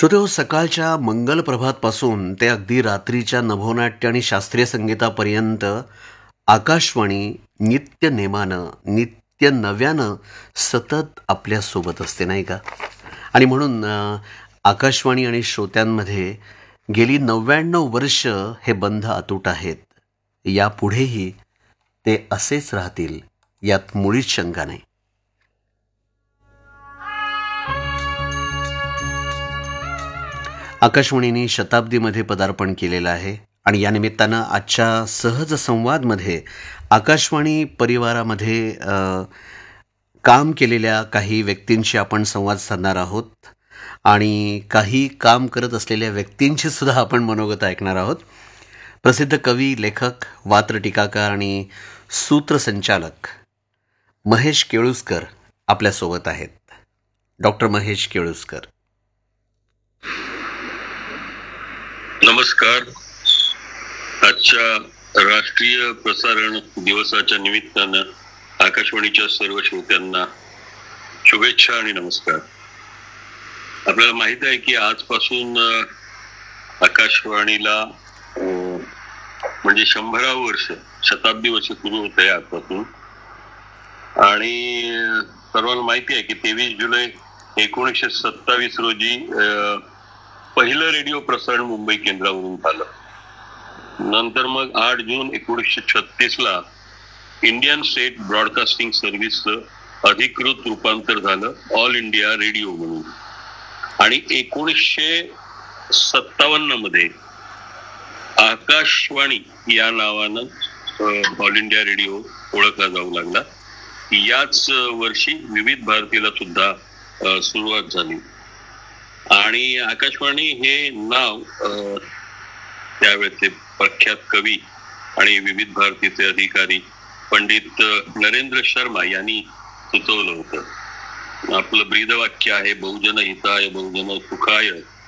श्रोतेहो, सकाळच्या मंगल प्रभातपासून ते अगदी रात्रीच्या नभोनाट्य आणि शास्त्रीय संगीतापर्यंत आकाशवाणी नित्य नेमानं, नित्य नव्यानं सतत आपल्यासोबत असते, नाही का? आणि म्हणून आकाशवाणी आणि श्रोत्यांमध्ये गेली 99 वर्ष हे बंध अतूट आहेत. यापुढेही ते असेच राहतील, यात मुळीच शंका नाही. आकाशवाणीने शताब्दीमध्ये पदार्पण केलेलं आहे आणि या निमित्तानं आजच्या सहज संवादमध्ये आकाशवाणी परिवारामध्ये काम केलेल्या काही व्यक्तींशी आपण संवाद साधणार आहोत आणि काही काम करत असलेल्या व्यक्तींची सुद्धा आपण मनोगत ऐकणार आहोत. प्रसिद्ध कवी, लेखक, वात्र टीकाकार आणि सूत्रसंचालक महेश केळुसकर आपल्यासोबत आहेत. डॉक्टर महेश केळुसकर, नमस्कार. आजच्या राष्ट्रीय प्रसारण दिवसाच्या निमित्तानं आकाशवाणीच्या सर्व श्रोत्यांना शुभेच्छा आणि नमस्कार. आपल्याला माहित आहे की आजपासून आकाशवाणीला म्हणजे 100 वर्ष, शताब्दी वर्ष सुरू होत आहे आजपासून. आणि सर्वांना माहिती आहे की 23 जुलै 1927 रोजी पहिलं रेडिओ प्रसारण मुंबई केंद्रावरून झालं. नंतर मग 8 जून 1936 ला इंडियन स्टेट ब्रॉडकास्टिंग सर्व्हिसचं अधिकृत रूपांतर झालं ऑल इंडिया रेडिओ म्हणून. आणि 1957 मध्ये आकाशवाणी या नावानं ऑल इंडिया रेडिओ ओळखला जाऊ लागला. याच वर्षी विविध भारतीला सुद्धा सुरुवात झाली. आणि आकाशवाणी हे नाव त्यावेळेचे प्रख्यात कवी आणि विविध भारतीचे अधिकारी पंडित नरेंद्र शर्मा यांनी सुचवलं होतं. आपलं ब्रीदवाक्य आहे, बहुजन हिताय बहुजन सुखाय